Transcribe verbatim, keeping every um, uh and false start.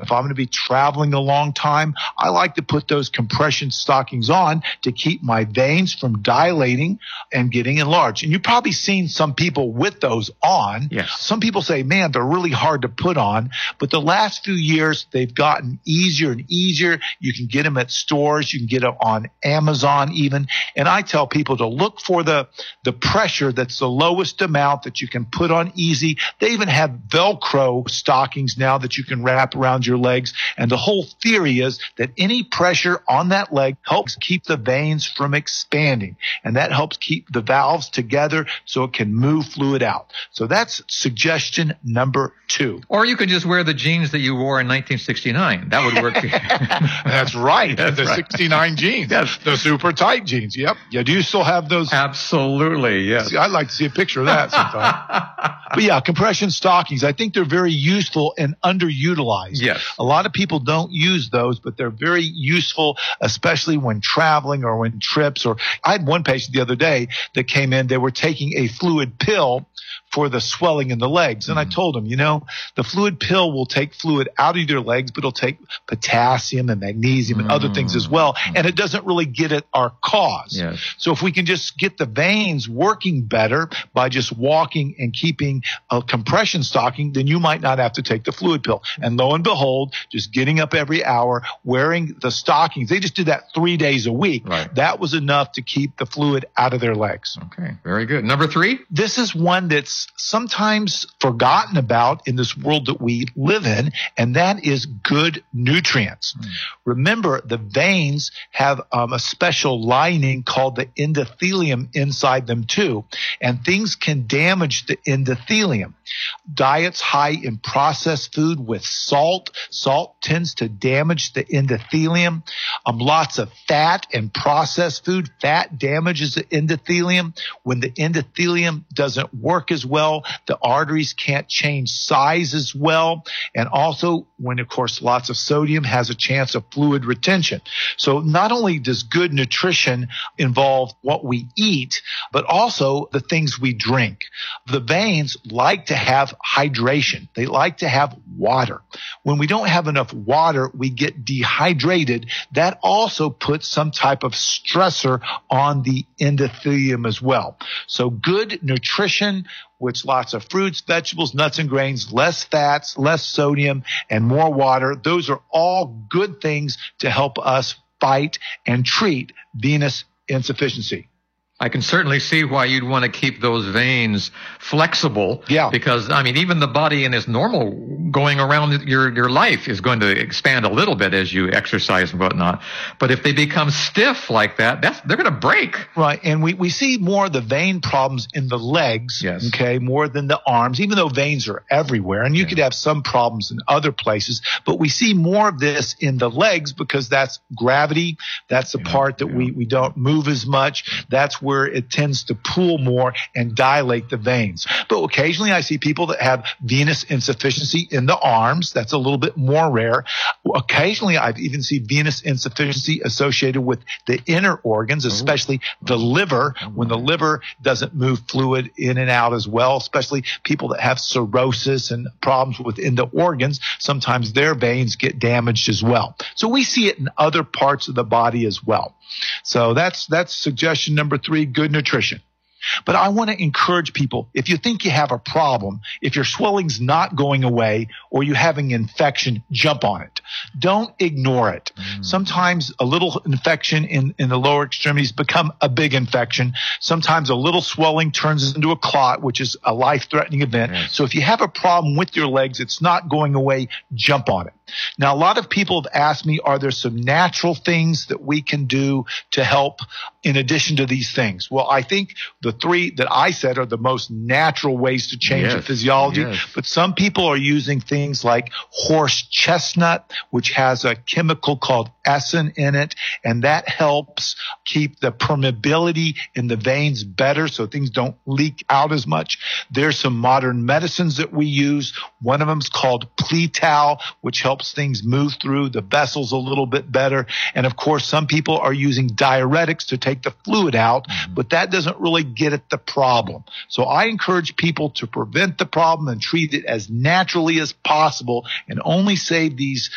if I'm going to be traveling a long time, I like to put those compression stockings on to keep my veins from dilating and getting enlarged. And you've probably seen some people with those on. Yes. Some people say, man, they're really hard to put on. But the last few years, they've gotten easier and easier. You can get them at stores. You can get them on Amazon even. And I tell people to look for the, the pressure that's the lowest amount that you can put on easy. They even have Velcro stockings now that you can wrap around your legs. And the whole theory is that any pressure on that leg helps keep the veins from expanding. And that helps keep the valves together so it can move fluid out. So that's suggestion number two. Or you could just wear the jeans that you wore in nineteen sixty-nine. That would work for you. That's right. That's the right. sixty-nine jeans. Yes. The super tight jeans. Yep. Yeah. Do you still have those? Absolutely. Yes. See, I'd like to see a picture of that sometime. But yeah, compression stockings, I think they're very useful and underutilized. Yes. A lot of people don't use those, but they're very useful, especially when traveling or when trips. Or I had one patient the other day that came in, they were taking a fluid pill for the swelling in the legs. And mm. I told them, you know, the fluid pill will take fluid out of your legs, but it'll take potassium and magnesium and mm. other things as well. And it doesn't really get at our cause. Yes. So if we can just get the veins working better by just walking and keeping a compression stocking, then you might not have to take the fluid pill. And lo and behold, just getting up every hour, wearing the stockings, they just did that three days a week. Right. That was enough to keep the fluid out of their legs. Okay, very good. Number three? This is one that's sometimes forgotten about in this world that we live in, and that is good nutrients. Mm. Remember, the veins have um, a special lining called the endothelium inside them too, and things can damage the endothelium. Diets high in processed food with salt. Salt tends to damage the endothelium. Um, lots of fat and processed food. Fat damages the endothelium. When the endothelium doesn't work as well, the arteries can't change size as well. And also when, of course, lots of sodium has a chance of fluid retention. So not only does good nutrition involve what we eat, but also the things we drink. The veins like to have hydration. They like to have water. When we don't have enough water, we get dehydrated. That also puts some type of stressor on the endothelium as well. So good nutrition, which lots of fruits, vegetables, nuts, and grains, less fats, less sodium, and more water. Those are all good things to help us fight and treat venous insufficiency. I can certainly see why you'd want to keep those veins flexible. Yeah. Because, I mean, even the body in its normal going around your, your life is going to expand a little bit as you exercise and whatnot. But if they become stiff like that, that's, they're going to break. Right. And we, we see more of the vein problems in the legs. Yes. Okay. More than the arms, even though veins are everywhere. And you yeah. could have some problems in other places. But we see more of this in the legs because that's gravity. That's the yeah, part that yeah. we, we don't move as much. That's where it tends to pool more and dilate the veins. But occasionally I see people that have venous insufficiency in the arms. That's a little bit more rare. Occasionally I've even seen venous insufficiency associated with the inner organs, especially the liver, when the liver doesn't move fluid in and out as well, especially people that have cirrhosis and problems within the organs. Sometimes their veins get damaged as well. So we see it in other parts of the body as well. So that's that's suggestion number three, good nutrition. But I want to encourage people, if you think you have a problem, if your swelling's not going away or you're having infection, jump on it. Don't ignore it. Mm. Sometimes a little infection in, in the lower extremities become a big infection. Sometimes a little swelling turns into a clot, which is a life-threatening event. Yes. So if you have a problem with your legs, it's not going away, jump on it. Now, a lot of people have asked me, are there some natural things that we can do to help in addition to these things? Well, I think the three that I said are the most natural ways to change yes, the physiology. yes. But some people are using things like horse chestnut, which has a chemical called essin in it, and that helps keep the permeability in the veins better so things don't leak out as much. There's some modern medicines that we use. One of them is called Pletal, which helps things move through the vessels a little bit better. And of course, some people are using diuretics to take the fluid out, mm-hmm. but that doesn't really get at the problem. So I encourage people to prevent the problem and treat it as naturally as possible and only save these